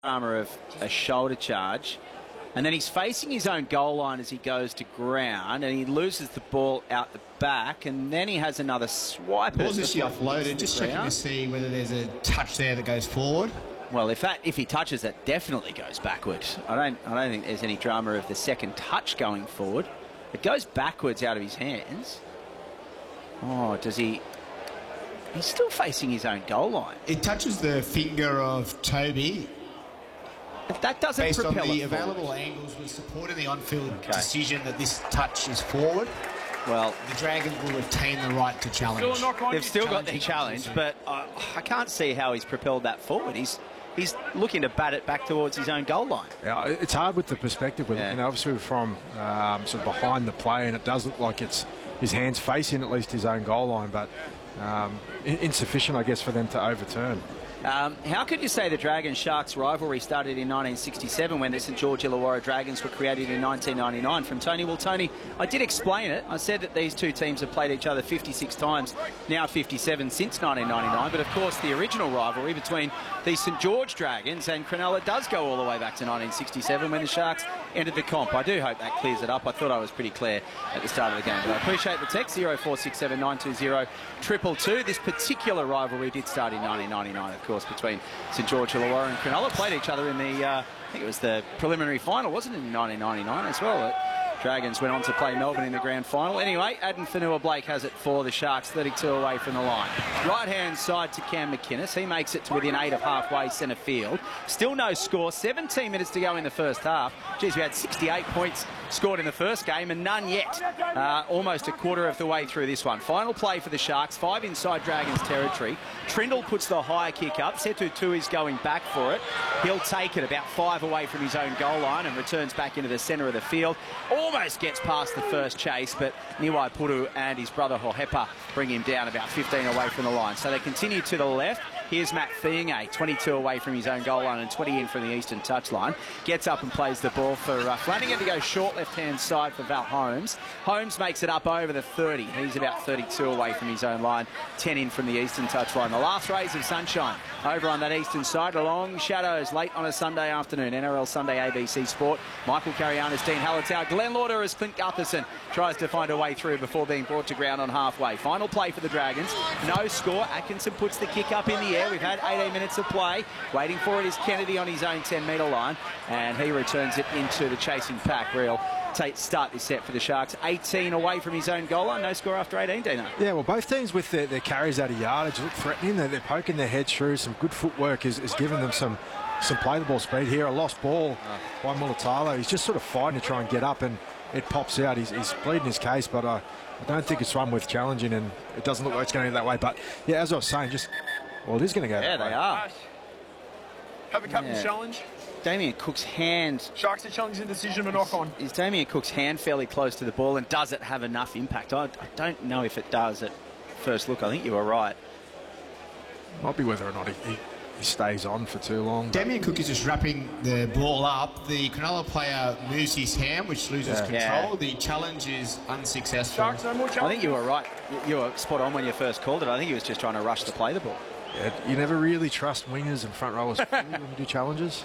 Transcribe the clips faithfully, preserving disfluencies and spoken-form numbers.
armour of a shoulder charge, and then he's facing his own goal line as he goes to ground, and he loses the ball out the back, and then he has another swipe. Ball's actually offloaded, just checking to see whether there's a touch there that goes forward. Well, if that if he touches it, definitely goes backwards. I don't I don't think there's any drama of the second touch going forward. It goes backwards out of his hands. Oh, does he? He's still facing his own goal line. It touches the finger of Toby. If that doesn't based propel on the it available forward. angles, we supported the on-field Okay. decision that this touch is forward. Well, the Dragons will retain the right to challenge. Still They've still got their challenge, but uh, I can't see how he's propelled that forward. He's he's looking to bat it back towards his own goal line. Yeah, it's hard with the perspective. With Yeah. you know, obviously from um, sort of behind the play, and it does look like it's his hands facing at least his own goal line, but um, in insufficient, I guess, for them to overturn. Um, how could you say the Dragons-Sharks rivalry started in nineteen sixty-seven when the St George Illawarra Dragons were created in nineteen ninety-nine? From Tony, well, Tony, I did explain it. I said that these two teams have played each other fifty-six times, now fifty-seven since nineteen ninety-nine. But, of course, the original rivalry between the St George Dragons and Cronulla does go all the way back to nineteen sixty-seven when the Sharks entered the comp. I do hope that clears it up. I thought I was pretty clear at the start of the game. But I appreciate the text, zero four six seven nine two zero two two two. This particular rivalry did start in nineteen ninety-nine, of course, between St George Illawarra and Cronulla. Played each other in the, uh, I think it was the preliminary final, wasn't it, in nineteen ninety-nine as well? It, Dragons went on to play Melbourne in the grand final. Anyway, Adam Fanua-Blake has it for the Sharks, thirty-two away from the line. Right-hand side to Cam McInnes. He makes it to within eight of halfway centre field. Still no score. seventeen minutes to go in the first half. Geez, we had sixty-eight points scored in the first game and none yet. Uh, almost a quarter of the way through this one. Final play for the Sharks. Five inside Dragons territory. Trindle puts the high kick up. Setu Tui is going back for it. He'll take it about five away from his own goal line and returns back into the centre of the field. Almost gets past the first chase, but Niwai Puru and his brother Hohepa bring him down about fifteen away from the line. So they continue to the left. Here's Matt Fiinge, twenty-two away from his own goal line and twenty in from the eastern touchline. Gets up and plays the ball for uh, Flanagan to go short left-hand side for Val Holmes. Holmes makes it up over the thirty. He's about thirty-two away from his own line, ten in from the eastern touchline. The last rays of sunshine over on that eastern side. Long shadows late on a Sunday afternoon. N R L Sunday A B C Sport. Michael Carianis, Dean Hallertau, Glenn Lauder as Clint Gutherson tries to find a way through before being brought to ground on halfway. Final play for the Dragons. No score. Atkinson puts the kick up in the air. We've had eighteen minutes of play. Waiting for it is Kennedy on his own ten metre line, and he returns it into the chasing pack. Real take start this set for the Sharks. eighteen away from his own goal line. No score after eighteen, Dino. Yeah, well, both teams with their, their carries out of yardage look threatening. They're, they're poking their heads through. Some good footwork is, is giving them some some play the ball speed here. A lost ball oh. by Mulatalo. He's just sort of fighting to try and get up, and it pops out. He's, he's pleading his case, but uh, I don't think it's one worth challenging, and it doesn't look like it's going to go that way. But yeah, as I was saying, just well, it is going to go. Yeah, that they way. are. Have a captain's Yeah. challenge. Damien Cook's hand. Sharks are challenging decision to knock on. Is Damien Cook's hand fairly close to the ball, and does it have enough impact? I, I don't know if it does at first look. I think you were right. Might be whether or not he, he, he stays on for too long. Damien Cook is just wrapping the ball up. The Cronulla player moves his hand, which loses Yeah. control. Yeah. The challenge is unsuccessful. Sharks no more challenge. I think you were right. You were spot on when you first called it. I think he was just trying to rush to play the ball. Yeah, you never really trust wingers and front rowers when you do challenges.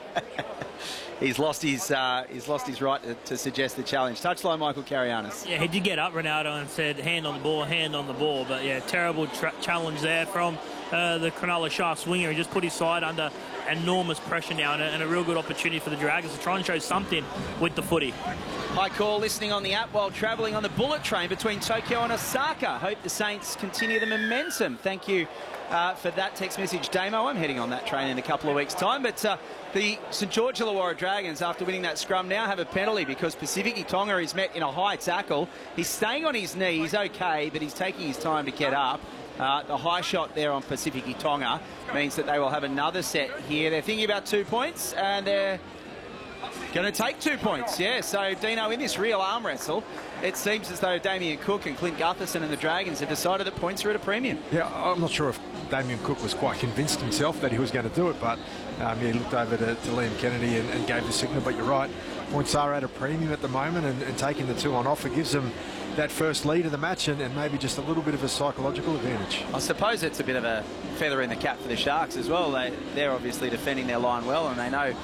He's lost his uh, he's lost his right to, to suggest the challenge. Touchline, Michael Carianis. Yeah, he did get up, Ronaldo, and said hand on the ball, hand on the ball. But yeah, terrible tra challenge there from uh, the Cronulla Sharks winger. He just put his side under enormous pressure now, and a, and a real good opportunity for the Dragons to try and show something with the footy. Hi, call listening on the app while travelling on the bullet train between Tokyo and Osaka. Hope the Saints continue the momentum. Thank you uh, for that text message, Damo. I'm heading on that train in a couple of weeks' time. But uh, the St George Illawarra Dragons, after winning that scrum, now have a penalty because Pacific Tonga is met in a high tackle. He's staying on his knee. He's okay, but he's taking his time to get up. Uh, the high shot there on Pacific Tonga means that they will have another set here. They're thinking about two points, and they're going to take two points. Yeah, so Dino, in this real arm wrestle, it seems as though Damien Cook and Clint Gutherson and the Dragons have decided that points are at a premium. Yeah, I'm not sure if Damien Cook was quite convinced himself that he was going to do it, but um, yeah, he looked over to, to Liam Kennedy and, and gave the signal. But you're right, points are at a premium at the moment, and, and taking the two on offer gives them that first lead of the match, and, and maybe just a little bit of a psychological advantage. I suppose it's a bit of a feather in the cap for the Sharks as well. They, they're obviously defending their line well, and they know